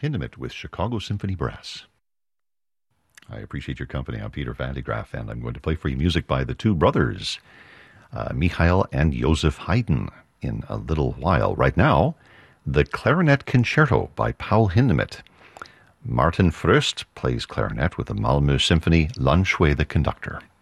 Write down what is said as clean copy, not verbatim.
Hindemith with Chicago Symphony Brass. I appreciate your company. I'm Peter Van de Graaff, and I'm going to play for you music by the two brothers, Michael and Joseph Haydn, in a little while. Right now, the Clarinet Concerto by Paul Hindemith. Martin Fröst plays clarinet with the Malmö Symphony, Lan Shui the conductor.